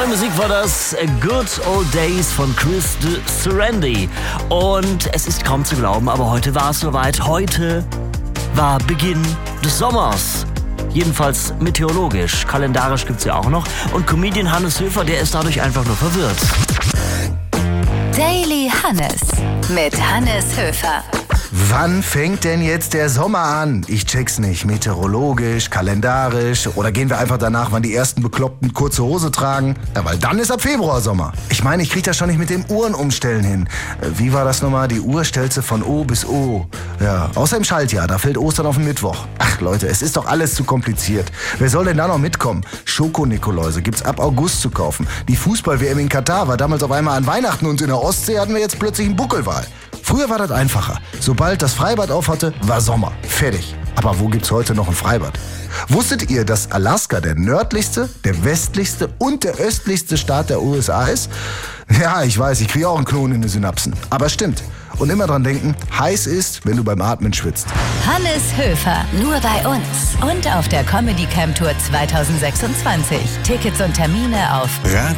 Musik war das Good Old Days von Chris de Serendy. Und es ist kaum zu glauben, aber heute war es soweit. Heute war Beginn des Sommers. Jedenfalls meteorologisch. Kalendarisch gibt's ja auch noch. Und Comedian Hannes Höfer, der ist dadurch einfach nur verwirrt. Daily Hannes mit Hannes Höfer. Wann fängt denn jetzt der Sommer an? Ich check's nicht. Meteorologisch, kalendarisch oder gehen wir einfach danach, wann die ersten Bekloppten kurze Hose tragen? Ja, weil dann ist ab Februar Sommer. Ich meine, ich krieg das schon nicht mit dem Uhrenumstellen hin. Wie war das nochmal? Die Uhr stellt sie von O bis O. Ja, außer im Schaltjahr, da fällt Ostern auf den Mittwoch. Ach Leute, es ist doch alles zu kompliziert. Wer soll denn da noch mitkommen? Schoko-Nikoläuse gibt's ab August zu kaufen. Die Fußball-WM in Katar war damals auf einmal an Weihnachten und in der Ostsee hatten wir jetzt plötzlich einen Buckelwal. Früher war das einfacher. Sobald das Freibad auf hatte, war Sommer. Fertig. Aber wo gibt's heute noch ein Freibad? Wusstet ihr, dass Alaska der nördlichste, der westlichste und der östlichste Staat der USA ist? Ja, ich weiß, ich kriege auch einen Knoten in den Synapsen. Aber stimmt. Und immer dran denken, heiß ist, wenn du beim Atmen schwitzt. Hannes Höfer, nur bei uns. Und auf der Comedy Camp Tour 2026. Tickets und Termine auf Radio